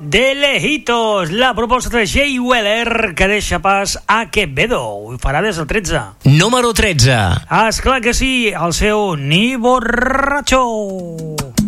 De Lejitos, la proposta de Jay Weller que deixa pas a Quevedo. Ho farà des del 13. Número 13. Esclar que sí, el seu Ni Borracho.